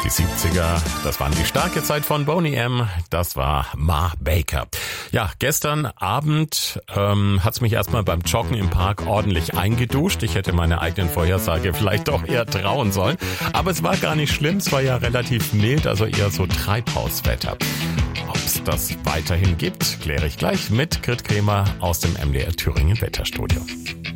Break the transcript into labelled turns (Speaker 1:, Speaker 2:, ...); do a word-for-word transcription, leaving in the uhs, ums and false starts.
Speaker 1: Die siebziger, das waren die starke Zeit von Boney M. Das war Ma Baker. Ja, gestern Abend ähm, hat's mich erstmal beim Joggen im Park ordentlich eingeduscht. Ich hätte meine eigenen Vorhersage vielleicht doch eher trauen sollen. Aber es war gar nicht schlimm, es war ja relativ mild, also eher so Treibhauswetter. Ob es das weiterhin gibt, kläre ich gleich mit Grit Kremer aus dem M D R Thüringen Wetterstudio.